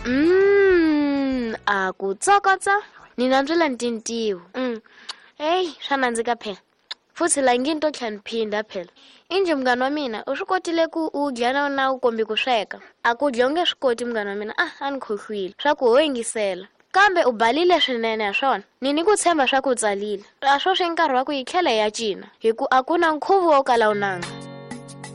Akutsokotsa ni nantswela ntintiwo. Hey, swa nandzika phela. Futhi la nginto tlhaniphinda phela. Inje mngani wa mina u swi kotile ku u dya na u kombi ku sweka. A ku dya u nge swi koti mngani wa mina. A ni khohliwile. Swa ku ho yingisela. Kambe u balile swinene ha swona. Ni ku tshemba swa ku u tsalile. A swo swi nkarhi wa ku yi tlhela ya cina. Hi ku a ku na nkhuvo wo kala unanga.